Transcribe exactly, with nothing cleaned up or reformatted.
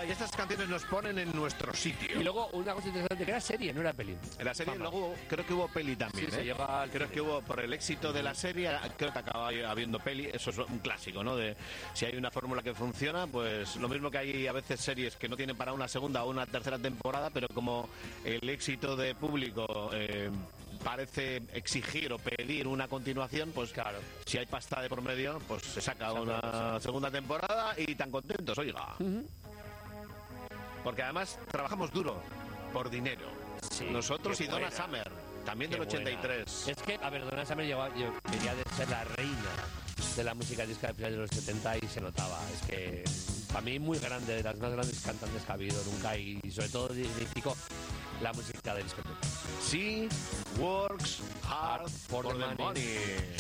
esta, y estas canciones nos ponen en nuestro sitio. Y luego una cosa interesante, que era serie, no era peli. La serie, Fama. luego creo que hubo peli también, Sí, ¿eh? se llega al creo cine. que hubo, por el éxito de la serie, creo que acaba habiendo peli. Eso es un clásico, ¿no? De si hay una fórmula que funciona, pues lo mismo que hay a veces series que no tienen para una segunda o una tercera temporada, pero como el éxito de público eh, parece exigir o pedir una continuación, pues Claro. si hay pasta de por medio, pues se saca Saca una cosa. segunda temporada y tan contentos, oiga. Uh-huh. Porque además trabajamos duro por dinero. Sí, Nosotros qué y Donna buena. Summer, también Qué del ochenta y tres. buena. Es que, a ver, Donna Summer llegó, yo quería de ser la reina de la música disco de finales de los setenta y se notaba. Es que, para mí, muy grande, de las más grandes cantantes que ha habido nunca y, sobre todo, dignificó la música de discoteca. She works hard For for the the money. money.